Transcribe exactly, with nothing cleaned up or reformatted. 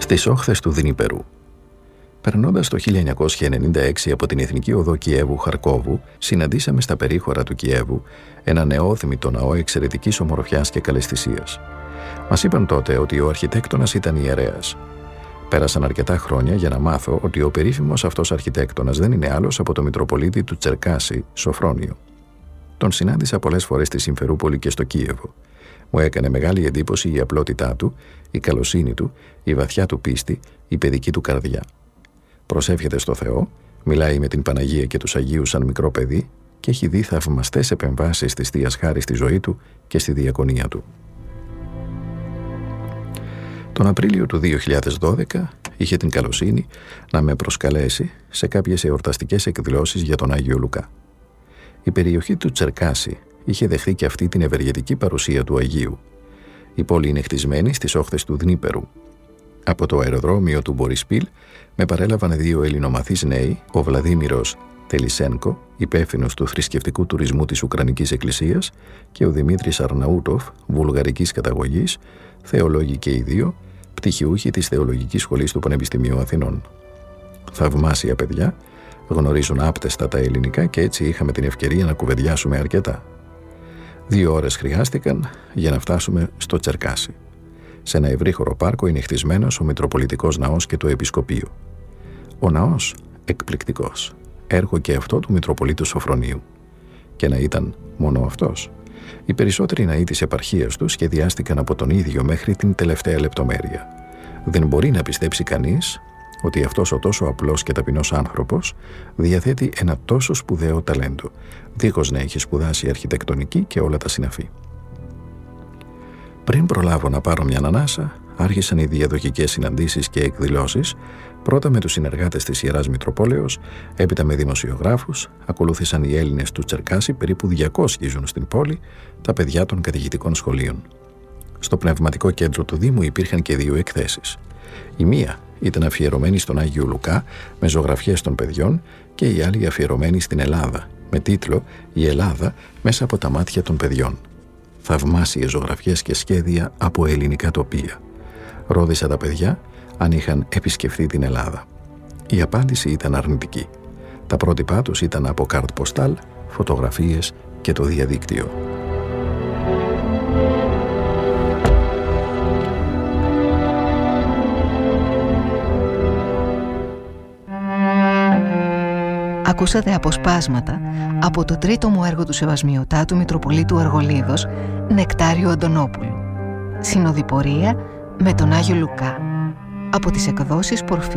στις όχθες του Δνίπερου. Περνώντας το χίλια εννιακόσια ενενήντα έξι από την Εθνική Οδό Κιέβου-Χαρκόβου, συναντήσαμε στα περίχωρα του Κιέβου ένα νεόθυμητο ναό εξαιρετικής ομορφιάς και καλαισθησίας. Μας είπαν τότε ότι ο αρχιτέκτονας ήταν ιερέας. Πέρασαν αρκετά χρόνια για να μάθω ότι ο περίφημος αυτός αρχιτέκτονας δεν είναι άλλος από το Μητροπολίτη του Τσερκάση, Σοφρόνιο. Τον συνάντησα πολλές φορές στη Συμφερούπολη και στο Κίεβο. Μου έκανε μεγάλη εντύπωση η απλότητά του, η καλοσύνη του, η βαθιά του πίστη, η παιδική του καρδιά. Προσεύχεται στο Θεό, μιλάει με την Παναγία και τους Αγίους σαν μικρό παιδί και έχει δει θαυμαστές επεμβάσεις της Θείας Χάρης στη ζωή του και στη διακονία του. Τον Απρίλιο του δύο χιλιάδες δώδεκα είχε την καλοσύνη να με προσκαλέσει σε κάποιες εορταστικές εκδηλώσεις για τον Άγιο Λουκά. Η περιοχή του Τσερκάση είχε δεχθεί και αυτή την ευεργετική παρουσία του Αγίου. Η πόλη είναι χτισμένη στις όχθες του Δνίπερου. Από το αεροδρόμιο του Μπορισπίλ με παρέλαβαν δύο ελληνομαθείς νέοι, ο Βλαδίμηρος Τελισένκο, υπεύθυνος του θρησκευτικού τουρισμού της Ουκρανικής Εκκλησίας, και ο Δημήτρης Αρναούτοφ, βουλγαρικής καταγωγής, θεολόγοι και οι δύο, πτυχιούχοι της Θεολογικής Σχολής του Πανεπιστημίου Αθηνών. Θαυμάσια παιδιά, γνωρίζουν άπτεστα τα ελληνικά και έτσι είχαμε την ευκαιρία να κουβεντιάσουμε αρκετά. Δύο ώρες χρειάστηκαν για να φτάσουμε στο Τσερκάσι. Σε ένα ευρύχωρο πάρκο είναι χτισμένος ο Μητροπολιτικός Ναός και το Επισκοπείο. Ο ναός εκπληκτικός, έργο και αυτό του Μητροπολίτου Σοφρονίου. Και να ήταν μόνο αυτός. Οι περισσότεροι ναοί της επαρχίας του σχεδιάστηκαν από τον ίδιο μέχρι την τελευταία λεπτομέρεια. Δεν μπορεί να πιστέψει κανείς ότι αυτός ο τόσο απλός και ταπεινός άνθρωπος διαθέτει ένα τόσο σπουδαίο ταλέντο, δίχως να έχει σπουδάσει αρχιτεκτονική και όλα τα συναφή. Πριν προλάβω να πάρω μια ανάσα, άρχισαν οι διαδοχικές συναντήσεις και εκδηλώσεις, πρώτα με τους συνεργάτες της Ιεράς Μητροπόλεως, έπειτα με δημοσιογράφους, ακολούθησαν οι Έλληνες του Τσερκάση, περίπου διακόσιοι ζουν στην πόλη, τα παιδιά των καθηγητικών σχολείων. Στο πνευματικό κέντρο του Δήμου υπήρχαν και δύο εκθέσεις. Η μία ήταν αφιερωμένη στον Άγιο Λουκά με ζωγραφιές των παιδιών και η άλλη αφιερωμένη στην Ελλάδα, με τίτλο «Η Ελλάδα μέσα από τα μάτια των παιδιών». Θαυμάσιες ζωγραφιές και σχέδια από ελληνικά τοπία. Ρώτησα τα παιδιά αν είχαν επισκεφθεί την Ελλάδα. Η απάντηση ήταν αρνητική. Τα πρότυπά τους ήταν από κάρτ ποστάλ, φωτογραφίες και το διαδίκτυο. Ακούσατε αποσπάσματα από το τρίτο μου έργο του Σεβασμιωτάτου Μητροπολίτου Αργολίδος, Νεκτάριο Αντωνόπουλου. Συνοδοιπορία με τον Άγιο Λουκά, από τις εκδόσεις Πορφή.